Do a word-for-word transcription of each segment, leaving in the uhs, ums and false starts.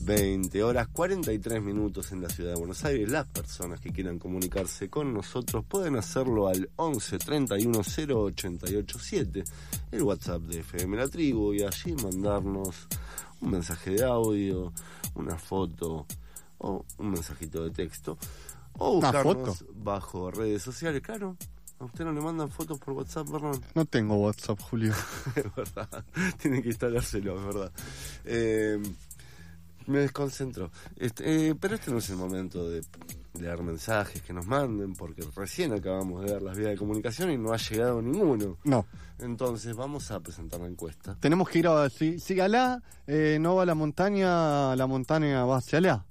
veinte horas cuarenta y tres minutos en la ciudad de Buenos Aires. Las personas que quieran comunicarse con nosotros pueden hacerlo al once treinta y uno cero ochenta y ocho siete, el WhatsApp de F M La Tribu, y allí mandarnos un mensaje de audio, una foto o un mensajito de texto, o buscarnos bajo redes sociales. Claro, ¿a usted no le mandan fotos por WhatsApp, perdón? No tengo WhatsApp, Julio. Es verdad, tiene que instalárselo, es verdad. Eh... Me desconcentro. Este, eh, pero este no es el momento de leer mensajes que nos manden, porque recién acabamos de ver las vías de comunicación y no ha llegado ninguno. No. Entonces vamos a presentar la encuesta. Tenemos que ir a... Si, si Alá eh, no va a la montaña, la montaña va hacia allá.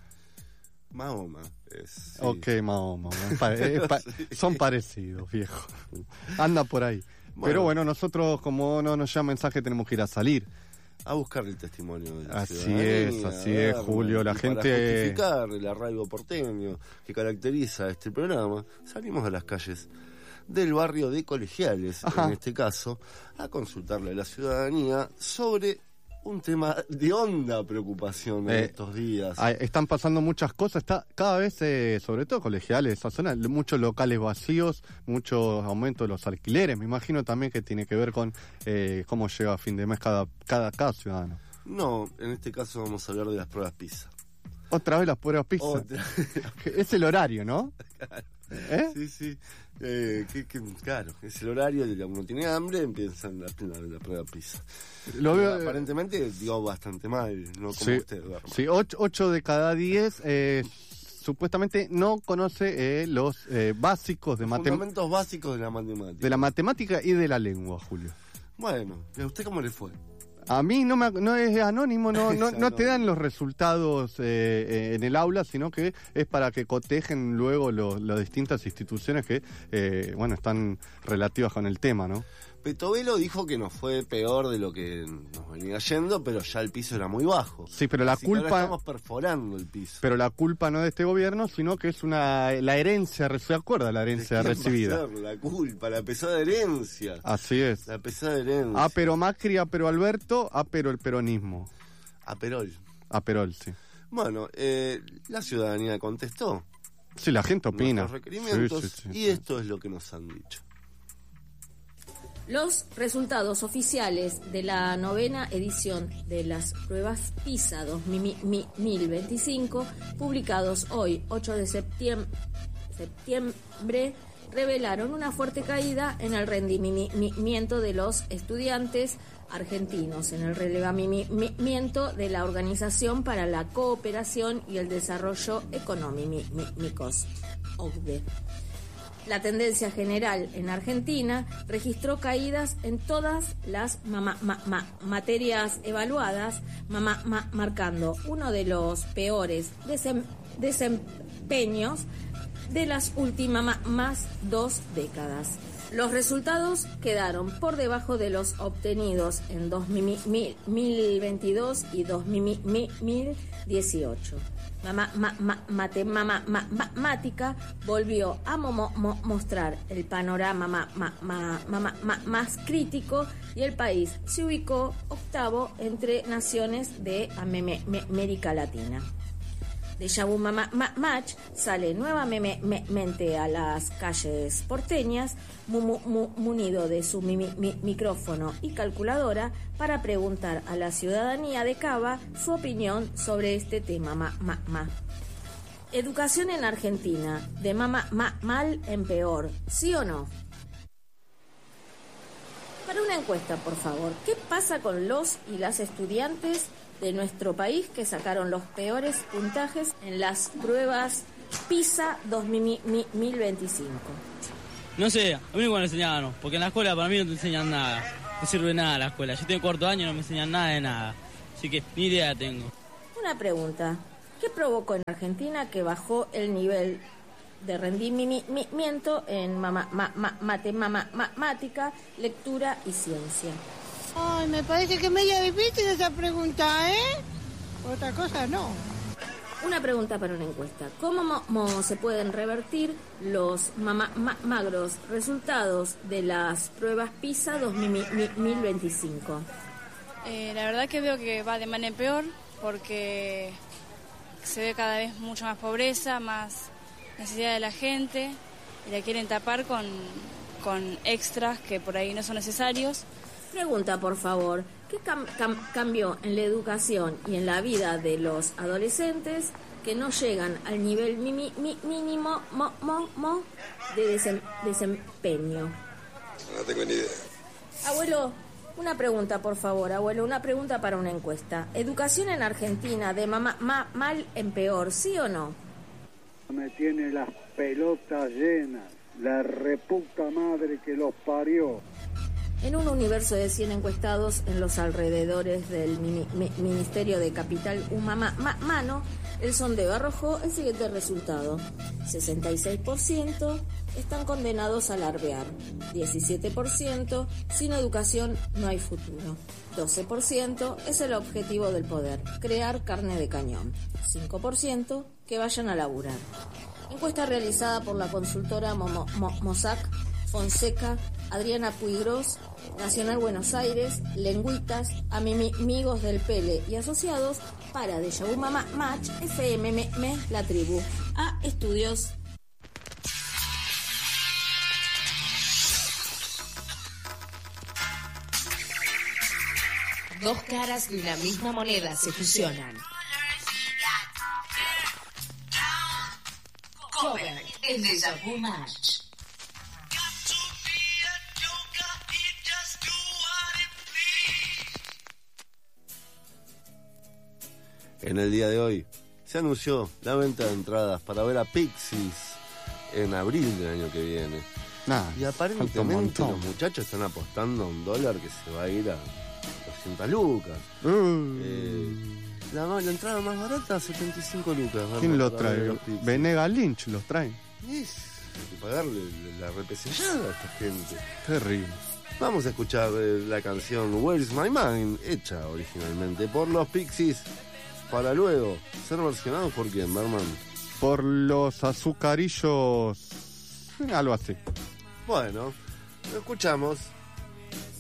Mahoma. Es, sí. Ok, Mahoma. Pa, eh, pa, sí. Son parecidos, viejo. Anda por ahí. Bueno. Pero bueno, nosotros, como no nos llama mensaje, tenemos que ir a salir. A buscar el testimonio de la así ciudadanía. Es, así es, Julio. La gente... Para justificar el arraigo porteño que caracteriza este programa, salimos a las calles del barrio de Colegiales, Ajá. en este caso, a consultarle a la ciudadanía sobre un tema de honda preocupación en eh, estos días. Están pasando muchas cosas, está cada vez, eh, sobre todo Colegiales, esa zona, muchos locales vacíos, mucho aumento de los alquileres. Me imagino también que tiene que ver con eh, cómo llega a fin de mes cada, cada, cada ciudadano. No, en este caso vamos a hablar de las pruebas PISA. Otra vez las pruebas PISA. Otra. Es el horario, ¿no? Claro. ¿Eh? Sí, sí. Eh, que, que, claro, es el horario de que uno tiene hambre, empiezan la, la, la prueba PISA. Lo veo, aparentemente digo bastante mal, no como sí, usted, Eduardo. Sí, ocho de cada diez eh, supuestamente no conoce eh, los eh, básicos de matemáticas. Fundamentos básicos de la matemática. De la matemática y de la lengua, Julio. Bueno, ¿y a usted cómo le fue? A mí no me, no es anónimo, no, no, no te dan los resultados eh, eh, en el aula, sino que es para que cotejen luego lo, las distintas instituciones que, eh, bueno, están relativas con el tema, ¿no? Petovelo dijo que nos fue peor de lo que nos venía yendo, pero ya el piso era muy bajo. Sí, pero la Así culpa... que ahora estamos perforando el piso. Pero la culpa no de este gobierno, sino que es una la herencia, ¿se acuerda la herencia ¿De recibida? Va a ser la culpa, la pesada herencia. Así es. La pesada herencia. A pero Macri, a pero Alberto, a pero el peronismo. A Perol. A Perol, sí. Bueno, eh, la ciudadanía contestó. Sí, la gente opina. Nuestros requerimientos, sí, sí, sí, y sí. esto es lo que nos han dicho. Los resultados oficiales de la novena edición de las pruebas PISA dos mil veinticinco, publicados hoy, ocho de septiembre, septiembre, revelaron una fuerte caída en el rendimiento de los estudiantes argentinos, en el relevamiento de la Organización para la Cooperación y el Desarrollo Económicos, O C D E. La tendencia general en Argentina registró caídas en todas las ma- ma- ma- materias evaluadas, ma- ma- marcando uno de los peores desem- desempeños de las últimas más dos décadas. Los resultados quedaron por debajo de los obtenidos en dos mil veintidós y dos mil dieciocho. Mama, ma, ma, mate, mama, ma, matemática volvió a mo, mo, mostrar el panorama ma, ma, ma, ma, ma, más crítico, y el país se ubicó octavo entre naciones de América Latina. Déjà Vu ma, ma, Match sale nuevamente a las calles porteñas mu, mu, munido de su mi, mi, micrófono y calculadora para preguntar a la ciudadanía de Cava su opinión sobre este tema. Ma, ma, ma. Educación en Argentina, de ma, ma, ma, mal en peor, ¿sí o no? Para una encuesta, por favor, ¿qué pasa con los y las estudiantes de nuestro país que sacaron los peores puntajes en las pruebas PISA dos mil veinticinco? No sé, a mí igual me enseñaron, porque en la escuela para mí no te enseñan nada, no sirve de nada la escuela. Yo tengo cuarto año y no me enseñan nada de nada, así que ni idea tengo. Una pregunta, ¿qué provocó en Argentina que bajó el nivel de rendimiento en ma- ma- ma- mate- ma- ma- matemática, lectura y ciencia? Ay, me parece que es media difícil esa pregunta, ¿eh? Otra cosa no. Una pregunta para una encuesta. ¿Cómo mo- mo se pueden revertir los ma- ma- magros resultados de las pruebas PISA dos mil veinticinco? Eh, la verdad que veo que va de mal en peor porque se ve cada vez mucho más pobreza, más necesidad de la gente y la quieren tapar con, con extras que por ahí no son necesarios. Pregunta, por favor, ¿qué cam- cam- cambió en la educación y en la vida de los adolescentes que no llegan al nivel mi- mi- mi- mínimo mo- mo- mo de desem- desempeño? No tengo ni idea. Abuelo, una pregunta, por favor, abuelo, una pregunta para una encuesta. ¿Educación en Argentina de mamá ma- mal en peor, sí o no? Me tiene las pelotas llenas, la reputa madre que los parió. En un universo de cien encuestados en los alrededores del mini- mi- Ministerio de Capital Humana, ma- Mano, el sondeo arrojó el siguiente resultado. sesenta y seis por ciento están condenados a larvear. diecisiete por ciento sin educación no hay futuro. doce por ciento es el objetivo del poder, crear carne de cañón. cinco por ciento que vayan a laburar. Encuesta realizada por la consultora Mo- Mo- Mossack Fonseca, Adriana Puigros, Nacional Buenos Aires, Lengüitas, Amigos del Pele y Asociados para Deja Vu Mama Match, F M M, La Tribu, A Estudios. Dos caras de una misma moneda se fusionan. Cover en Deja Vu Match. En el día de hoy se anunció la venta de entradas para ver a Pixies en abril del año que viene. Nah, Y falta un aparentemente montón. los muchachos están apostando a un dólar que se va a ir a doscientas lucas. Uh, Eh, la, ma- la entrada más barata, setenta y cinco lucas. ¿Quién vamos, lo para ver trae? a los Pixies. Venega Lynch los trae. Es, hay que pagarle la repesellada a esta gente. Terrible. Vamos a escuchar eh, la canción Where's My Mind, hecha originalmente por los Pixies, para luego ser versionado por quién, Berman. Por los azucarillos. Algo así. Bueno, lo escuchamos.